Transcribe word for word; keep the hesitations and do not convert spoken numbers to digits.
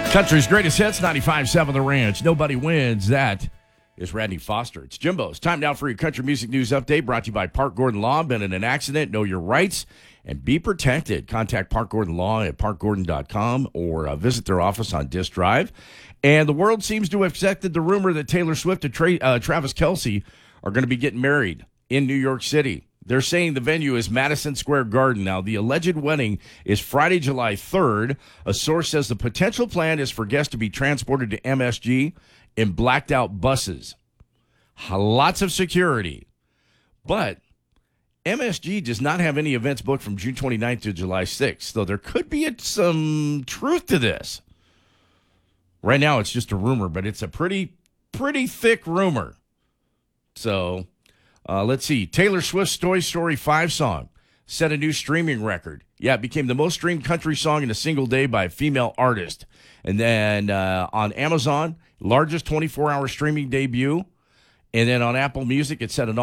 Country's greatest hits, ninety-five point seven The Ranch. Nobody wins. That is Randy Foster. It's Jimbo's. Time now for your country music news update, brought to you by Park Gordon Law. Been in an accident, know your rights, and be protected. Contact Park Gordon Law at park gordon dot com or uh, visit their office on Disk Drive. And the world seems to have accepted the rumor that Taylor Swift and Tra- uh, Travis Kelce are going to be getting married in New York City. They're saying the venue is Madison Square Garden. Now, the alleged wedding is Friday, July third. A source says the potential plan is for guests to be transported to M S G in blacked-out buses. Lots of security. But M S G does not have any events booked from June twenty-ninth to July sixth, so there could be some truth to this. Right now, it's just a rumor, but it's a pretty, pretty thick rumor. So... Uh, let's see. Taylor Swift's Toy Story five song set a new streaming record. Yeah, it became the most streamed country song in a single day by a female artist. And then uh, on Amazon, largest twenty-four hour streaming debut. And then on Apple Music, it set an